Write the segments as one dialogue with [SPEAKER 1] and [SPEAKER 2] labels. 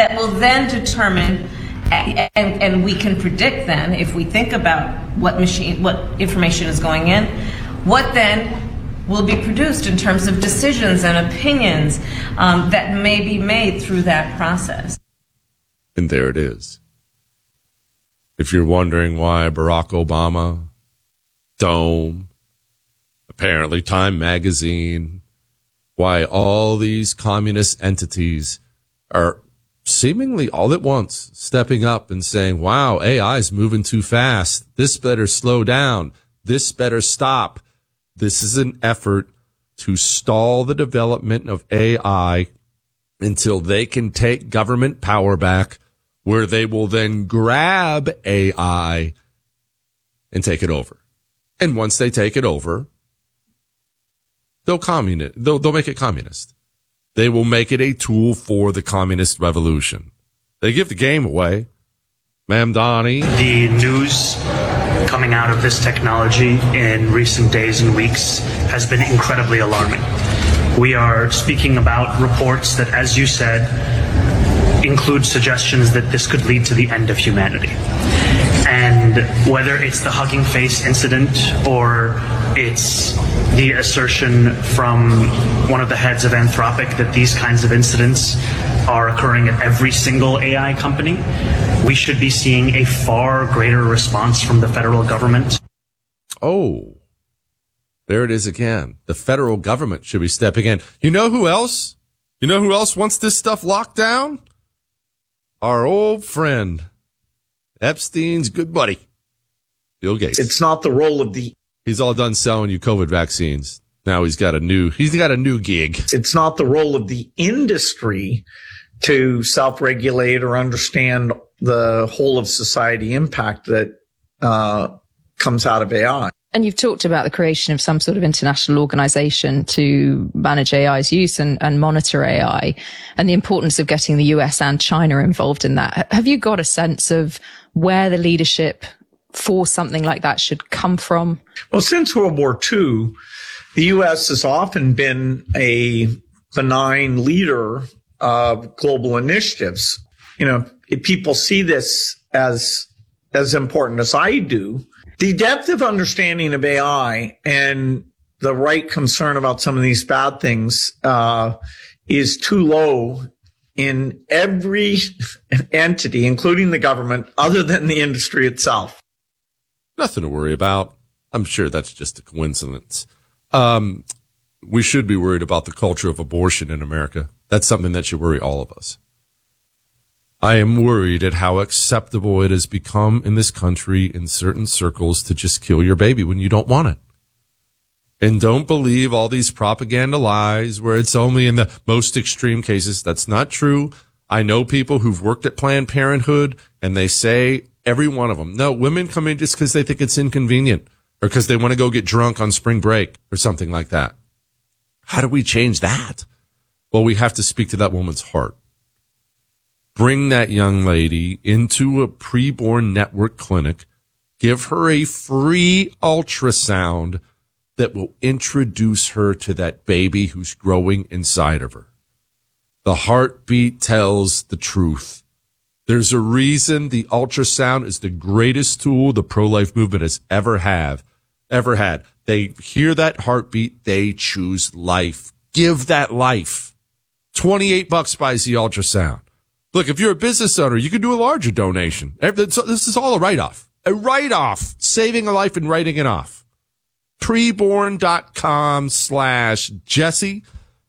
[SPEAKER 1] that will then determine, and we can predict then, if we think about what information is going in, what then will be produced in terms of decisions and opinions that may be made through that process.
[SPEAKER 2] And there it is. If you're wondering why Barack Obama, Dome, apparently Time Magazine, why all these communist entities are seemingly all at once stepping up and saying, wow, AI is moving too fast. This better slow down. This better stop. This is an effort to stall the development of AI until they can take government power back, where they will then grab AI and take it over. And once they take it over, they'll make it communist. They will make it a tool for the communist revolution. They give the game away. Mamdani.
[SPEAKER 3] The news coming out of this technology in recent days and weeks has been incredibly alarming. We are speaking about reports that, as you said, include suggestions that this could lead to the end of humanity. And whether it's the Hugging Face incident or it's the assertion from one of the heads of Anthropic that these kinds of incidents are occurring at every single AI company, we should be seeing a far greater response from the federal government.
[SPEAKER 2] Oh, there it is again. The federal government should be stepping in. You know who else? You know who else wants this stuff locked down? Our old friend, Epstein's good buddy, Bill Gates.
[SPEAKER 4] It's not the role of the...
[SPEAKER 2] He's all done selling you COVID vaccines. Now he's got a new gig.
[SPEAKER 4] It's not the role of the industry to self-regulate or understand the whole of society impact that comes out of AI.
[SPEAKER 5] And you've talked about the creation of some sort of international organization to manage AI's use and monitor AI, and the importance of getting the US and China involved in that. Have you got a sense of where the leadership for something like that should come from?
[SPEAKER 4] Well, since World War II, the U.S. has often been a benign leader of global initiatives. You know, if people see this as important as I do, the depth of understanding of AI and the right concern about some of these bad things is too low in every entity, including the government, other than the industry itself.
[SPEAKER 2] Nothing to worry about. I'm sure that's just a coincidence. We should be worried about the culture of abortion in America. That's something that should worry all of us. I am worried at how acceptable it has become in this country in certain circles to just kill your baby when you don't want it. And don't believe all these propaganda lies where it's only in the most extreme cases. That's not true. I know people who've worked at Planned Parenthood, and they say, every one of them, no, women come in just because they think it's inconvenient or because they want to go get drunk on spring break or something like that. How do we change that? Well, we have to speak to that woman's heart. Bring that young lady into a preborn network clinic. Give her a free ultrasound that will introduce her to that baby who's growing inside of her. The heartbeat tells the truth. There's a reason the ultrasound is the greatest tool the pro-life movement has ever had. They hear that heartbeat, they choose life. Give that life. $28 buys the ultrasound. Look, if you're a business owner, you can do a larger donation. This is all a write-off. A write-off. Saving a life and writing it off. Preborn.com/Jesse.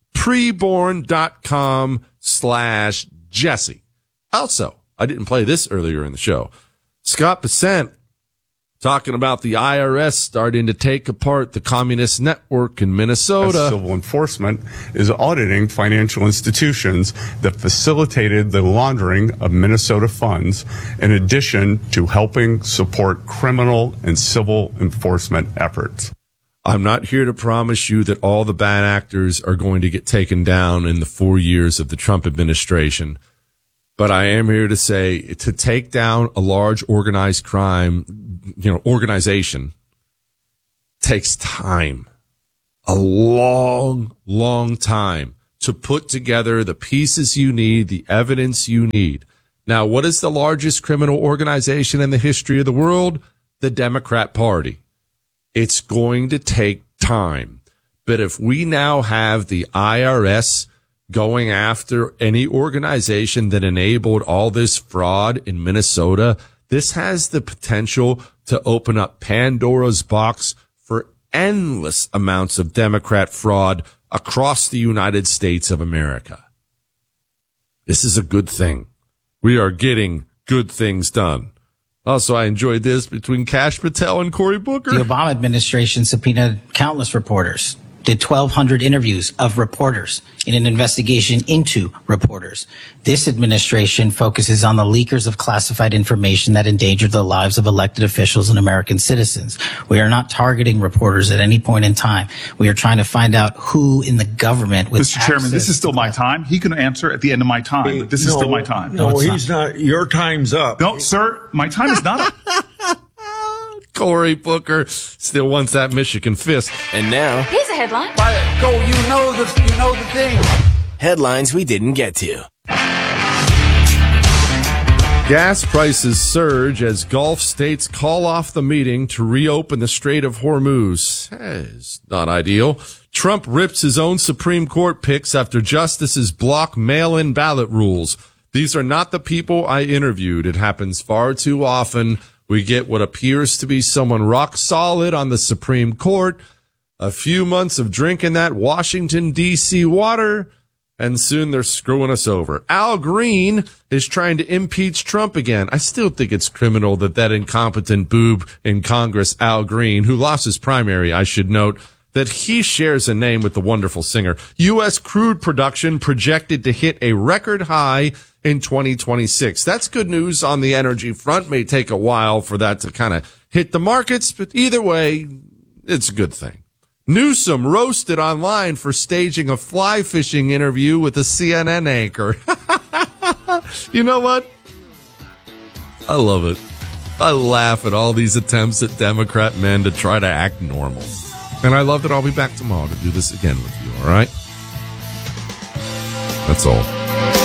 [SPEAKER 2] Preborn.com/Jesse. Also, I didn't play this earlier in the show. Scott Bessent talking about the IRS starting to take apart the communist network in Minnesota.
[SPEAKER 6] Civil enforcement is auditing financial institutions that facilitated the laundering of Minnesota funds, in addition to helping support criminal and civil enforcement efforts.
[SPEAKER 2] I'm not here to promise you that all the bad actors are going to get taken down in the 4 years of the Trump administration. But I am here to say, to take down a large organized crime, organization takes time. A long, long time to put together the pieces you need, the evidence you need. Now, what is the largest criminal organization in the history of the world? The Democrat Party. It's going to take time. But if we now have the IRS going after any organization that enabled all this fraud in Minnesota, this has the potential to open up Pandora's box for endless amounts of Democrat fraud across the United States of America. This is a good thing. We are getting good things done. Also, I enjoyed this between Kash Patel and Cory Booker.
[SPEAKER 7] The Obama administration subpoenaed countless reporters, did 1,200 interviews of reporters in an investigation into reporters. This administration focuses on the leakers of classified information that endangered the lives of elected officials and American citizens. We are not targeting reporters at any point in time. We are trying to find out who in the government with
[SPEAKER 8] Mr. Chairman, this is still my time. He can answer at the end of my time, but this is still my time.
[SPEAKER 4] No, he's not. Your time's up.
[SPEAKER 8] No, sir, my time is not up.
[SPEAKER 2] Cory Booker still wants that Michigan fist.
[SPEAKER 9] And now,
[SPEAKER 10] here's a headline.
[SPEAKER 9] Go, you know the thing. Headlines we didn't get to.
[SPEAKER 2] Gas prices surge as Gulf states call off the meeting to reopen the Strait of Hormuz. It's not ideal. Trump rips his own Supreme Court picks after justices block mail-in ballot rules. These are not the people I interviewed. It happens far too often. We get what appears to be someone rock solid on the Supreme Court, a few months of drinking that Washington, D.C. water, and soon they're screwing us over. Al Green is trying to impeach Trump again. I still think it's criminal that incompetent boob in Congress, Al Green, who lost his primary, I should note, that he shares a name with the wonderful singer. U.S. crude production projected to hit a record high in 2026. That's good news on the energy front. May take a while for that to kind of hit the markets, but either way, it's a good thing. Newsom roasted online for staging a fly fishing interview with a CNN anchor. You know what? I love it. I laugh at all these attempts at Democrat men to try to act normal. And I love that I'll be back tomorrow to do this again with you, all right? That's all.